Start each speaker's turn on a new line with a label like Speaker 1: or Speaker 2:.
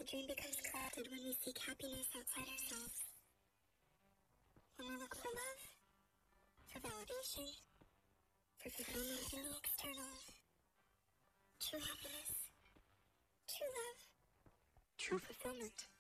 Speaker 1: dream becomes clouded when we seek happiness outside ourselves. When we look for love, for validation, for fulfillment in the external. True happiness, true love, true fulfillment.